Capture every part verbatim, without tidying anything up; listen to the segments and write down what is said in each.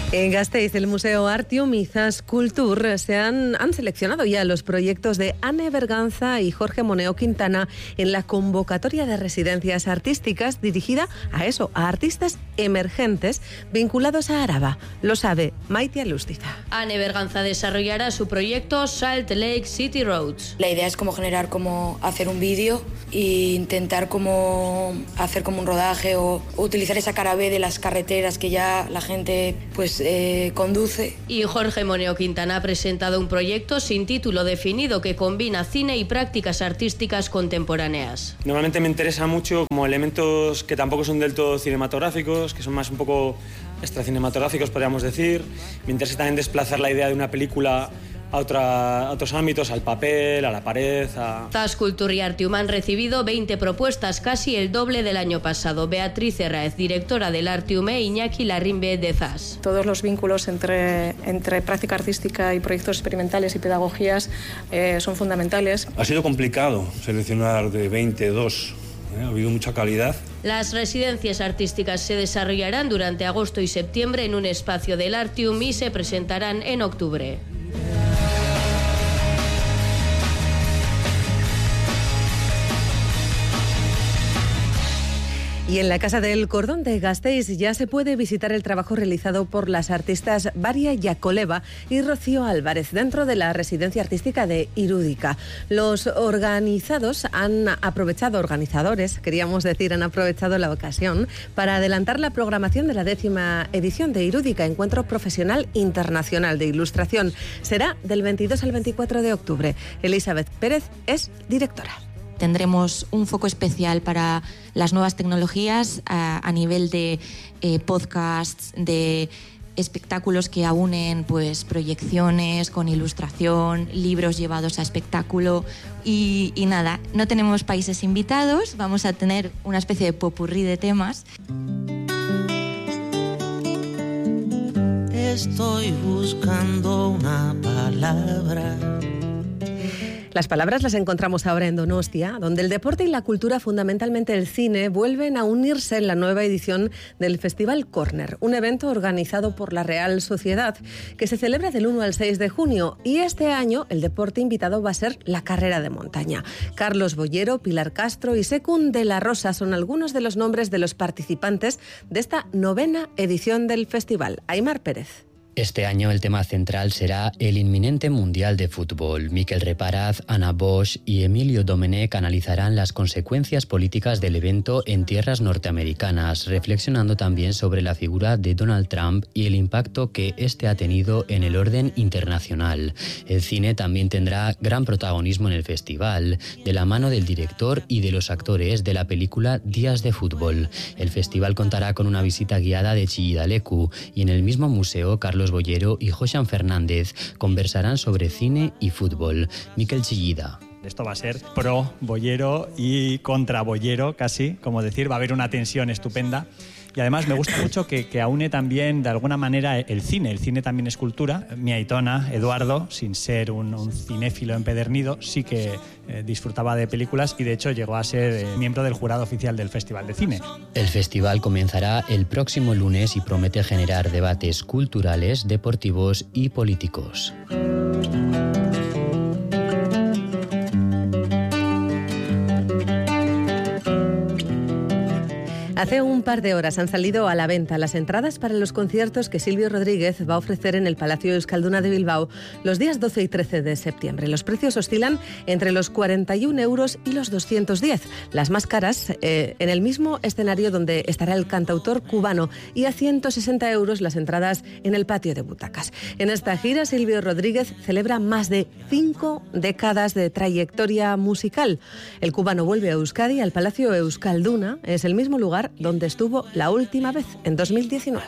En Gasteiz, el Museo Artium y Zas Kultur se han, han seleccionado ya los proyectos de Ane Berganza y Jorge Moneo Quintana en la convocatoria de residencias artísticas dirigida a eso, a artistas emergentes vinculados a Araba. Lo sabe Maite Alustiza. Ane Berganza desarrollará su proyecto Salt Lake City Roads. La idea es como generar, como hacer un vídeo e intentar como hacer como un rodaje o utilizar esa cara B de las carreteras que ya la gente pues eh, conduce. Y Jorge Moneo Quintana ha presentado un proyecto sin título definido que combina cine y prácticas artísticas contemporáneas. Normalmente me interesa mucho como elementos que tampoco son del todo cinematográficos, que son más un poco extracinematográficos, podríamos decir. Me interesa también desplazar la idea de una película a, otra, a otros ámbitos, al papel, a la pared. A... Zas Kultur y Artium han recibido veinte propuestas, casi el doble del año pasado. Beatriz Herráez, directora del Artium, e Iñaki Larrimbe de Zas. Todos los vínculos entre, entre práctica artística y proyectos experimentales y pedagogías eh, son fundamentales. Ha sido complicado seleccionar de veinte, dos. ¿eh? Ha habido mucha calidad. Las residencias artísticas se desarrollarán durante agosto y septiembre en un espacio del Artium y se presentarán en octubre. Y en la Casa del Cordón de Gasteiz ya se puede visitar el trabajo realizado por las artistas Varia Yakoleva y Rocío Álvarez dentro de la residencia artística de Irúdica. Los organizados han aprovechado, organizadores, queríamos decir, han aprovechado la ocasión para adelantar la programación de la décima edición de Irúdica, Encuentro Profesional Internacional de Ilustración. Será del veintidós al veinticuatro de octubre. Elizabeth Pérez es directora. Tendremos un foco especial para las nuevas tecnologías a, a nivel de eh, podcasts, de espectáculos que aunen pues, proyecciones con ilustración, libros llevados a espectáculo y, y nada, no tenemos países invitados, vamos a tener una especie de popurrí de temas. Estoy buscando una palabra. Las palabras las encontramos ahora en Donostia, donde el deporte y la cultura, fundamentalmente el cine, vuelven a unirse en la nueva edición del Festival Corner, un evento organizado por la Real Sociedad que se celebra del uno al seis de junio. Y este año el deporte invitado va a ser la carrera de montaña. Carlos Bollero, Pilar Castro y Secund de la Rosa son algunos de los nombres de los participantes de esta novena edición del festival. Aimar Pérez. Este año el tema central será el inminente Mundial de Fútbol. Miquel Reparaz, Ana Bosch y Emilio Domenech analizarán las consecuencias políticas del evento en tierras norteamericanas, reflexionando también sobre la figura de Donald Trump y el impacto que este ha tenido en el orden internacional. El cine también tendrá gran protagonismo en el festival, de la mano del director y de los actores de la película Días de Fútbol. El festival contará con una visita guiada de Chillida Leku y en el mismo museo Carlos Bollero y Josan Fernández conversarán sobre cine y fútbol. Miquel Chillida. Esto va a ser pro Bollero y contra Bollero, casi, como decir, va a haber una tensión estupenda. Y además me gusta mucho que, que aúne también de alguna manera el cine. El cine también es cultura. Mi aitona, Eduardo, sin ser un, un cinéfilo empedernido, sí que eh, disfrutaba de películas y de hecho llegó a ser eh, miembro del jurado oficial del Festival de Cine. El festival comenzará el próximo lunes y promete generar debates culturales, deportivos y políticos. Hace un par de horas han salido a la venta las entradas para los conciertos que Silvio Rodríguez va a ofrecer en el Palacio Euskalduna de Bilbao los días doce y trece de septiembre. Los precios oscilan entre los cuarenta y un euros y los doscientos diez. Las más caras eh, en el mismo escenario donde estará el cantautor cubano y a ciento sesenta euros las entradas en el patio de butacas. En esta gira Silvio Rodríguez celebra más de cinco décadas de trayectoria musical. El cubano vuelve a Euskadi, al Palacio Euskalduna. Es el mismo lugar donde estuvo la última vez, en dos mil diecinueve.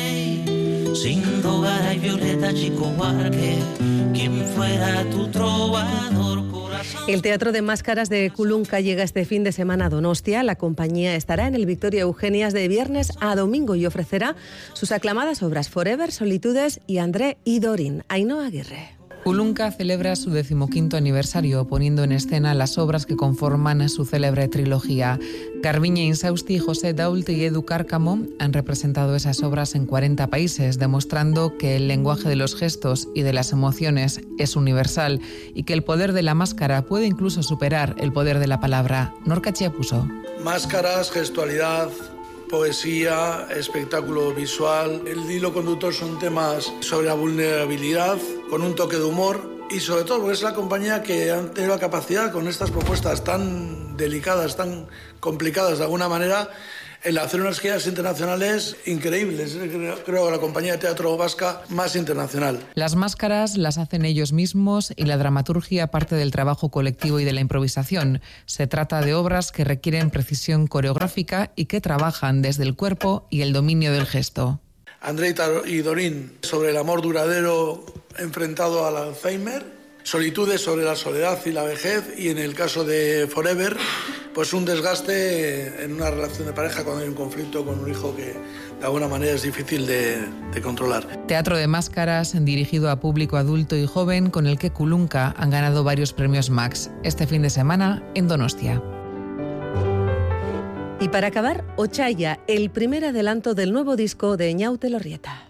El Teatro de Máscaras de Culunca llega este fin de semana a Donostia. La compañía estará en el Victoria Eugenias de viernes a domingo y ofrecerá sus aclamadas obras Forever, Solitudes y André y Dorin. Ainhoa Aguirre. Kulunka celebra su decimoquinto aniversario poniendo en escena las obras que conforman su célebre trilogía. Garbiñe Insausti, José Dault y Edu Cárcamo han representado esas obras en cuarenta países, demostrando que el lenguaje de los gestos y de las emociones es universal y que el poder de la máscara puede incluso superar el poder de la palabra. Norca Chiapuso. Máscaras, gestualidad, poesía, espectáculo visual. El hilo conductor son temas sobre la vulnerabilidad, con un toque de humor y sobre todo porque es la compañía que ha tenido la capacidad con estas propuestas tan delicadas, tan complicadas de alguna manera, el hacer unas giras internacionales increíbles. Creo, creo que la compañía de teatro vasca más internacional. Las máscaras las hacen ellos mismos y la dramaturgia parte del trabajo colectivo y de la improvisación. Se trata de obras que requieren precisión coreográfica y que trabajan desde el cuerpo y el dominio del gesto. Andrei y Dorín sobre el amor duradero enfrentado al Alzheimer, Solitudes sobre la soledad y la vejez, y en el caso de Forever, pues un desgaste en una relación de pareja cuando hay un conflicto con un hijo que de alguna manera es difícil de, de controlar. Teatro de máscaras dirigido a público adulto y joven con el que Kulunka han ganado varios premios Max este fin de semana en Donostia. Y para acabar, Ochaya, el primer adelanto del nuevo disco de Eñaute Elorrieta.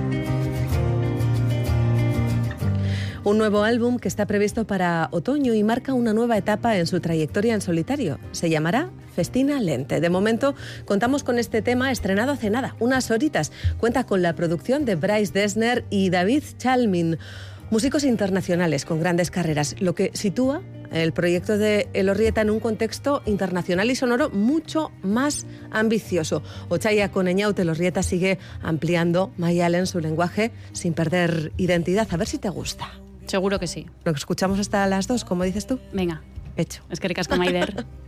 Un nuevo álbum que está previsto para otoño y marca una nueva etapa en su trayectoria en solitario. Se llamará Festina Lente. De momento contamos con este tema estrenado hace nada, unas horitas. Cuenta con la producción de Bryce Dessner y David Chalmin, músicos internacionales con grandes carreras, lo que sitúa el proyecto de Elorrieta en un contexto internacional y sonoro mucho más ambicioso. Ochaya con Eñaute Elorrieta sigue ampliando Mayalen su lenguaje sin perder identidad. A ver si te gusta. Seguro que sí. Lo que escuchamos hasta las dos, como dices tú. Venga. Hecho. Es que ricasco, Maider.